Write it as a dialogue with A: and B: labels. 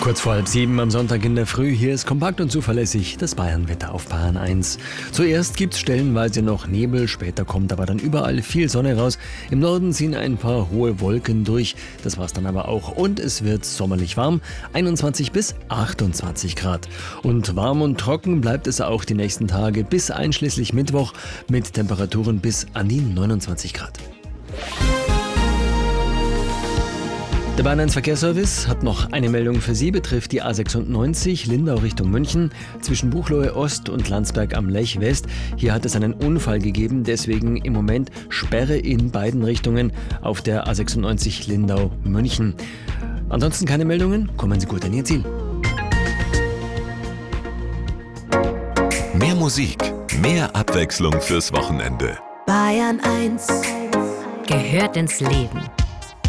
A: Kurz vor 6:30 am Sonntag in der Früh. Hier ist kompakt und zuverlässig das Bayern-Wetter auf Bayern 1. Zuerst gibt's stellenweise noch Nebel, später kommt aber dann überall viel Sonne raus. Im Norden ziehen ein paar hohe Wolken durch. Das war's dann aber auch. Und es wird sommerlich warm, 21 bis 28 Grad. Und warm und trocken bleibt es auch die nächsten Tage bis einschließlich Mittwoch mit Temperaturen bis an die 29 Grad. Der Bayern 1 Verkehrsservice hat noch eine Meldung für Sie, betrifft die A96 Lindau Richtung München zwischen Buchloe Ost und Landsberg am Lech West. Hier hat es einen Unfall gegeben, deswegen im Moment Sperre in beiden Richtungen auf der A96 Lindau München. Ansonsten keine Meldungen, kommen Sie gut an Ihr Ziel.
B: Mehr Musik, mehr Abwechslung fürs Wochenende.
C: Bayern 1
D: gehört ins Leben.